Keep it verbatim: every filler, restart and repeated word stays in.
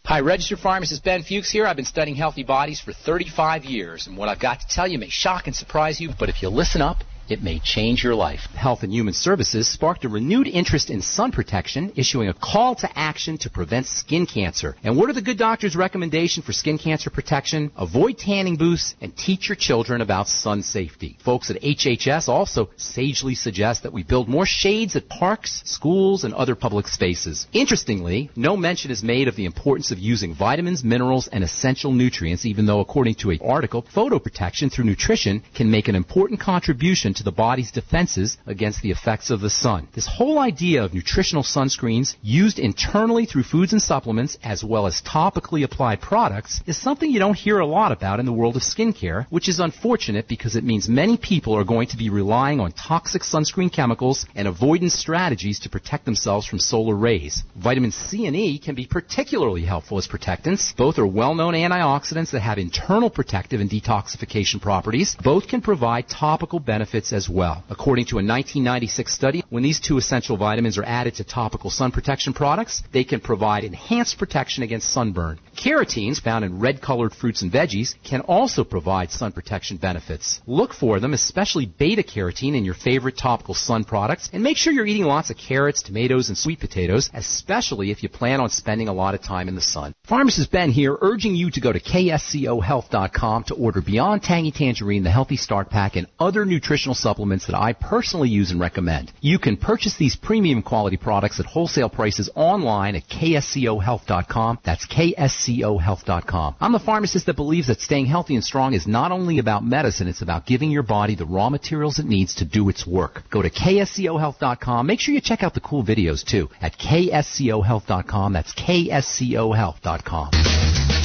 Hi, registered pharmacist Ben Fuchs here. I've been studying healthy bodies for thirty-five years, and what I've got to tell you may shock and surprise you, but if you listen up, it may change your life. Health and Human Services sparked a renewed interest in sun protection, issuing a call to action to prevent skin cancer. And what are the good doctor's recommendation for skin cancer protection? Avoid tanning booths and teach your children about sun safety. Folks at H H S also sagely suggest that we build more shades at parks, schools, and other public spaces. Interestingly, no mention is made of the importance of using vitamins, minerals, and essential nutrients, even though, according to an article, photoprotection through nutrition can make an important contribution to the body's defenses against the effects of the sun. This whole idea of nutritional sunscreens used internally through foods and supplements as well as topically applied products is something you don't hear a lot about in the world of skincare, which is unfortunate because it means many people are going to be relying on toxic sunscreen chemicals and avoidance strategies to protect themselves from solar rays. Vitamin C and E can be particularly helpful as protectants. Both are well-known antioxidants that have internal protective and detoxification properties. Both can provide topical benefits as well. According to a nineteen ninety-six study, when these two essential vitamins are added to topical sun protection products, they can provide enhanced protection against sunburn. Carotenes, found in red-colored fruits and veggies, can also provide sun protection benefits. Look for them, especially beta-carotene, in your favorite topical sun products, and make sure you're eating lots of carrots, tomatoes, and sweet potatoes, especially if you plan on spending a lot of time in the sun. Pharmacist Ben here, urging you to go to K S C O health dot com to order Beyond Tangy Tangerine, the Healthy Start Pack, and other nutritional supplements that I personally use and recommend. You can purchase these premium quality products at wholesale prices online at K S C O health dot com. That's K S C O health dot com. I'm the pharmacist that believes that staying healthy and strong is not only about medicine, it's about giving your body the raw materials it needs to do its work. Go to K S C O health dot com. Make sure you check out the cool videos too at K S C O health dot com. That's K S C O health dot com.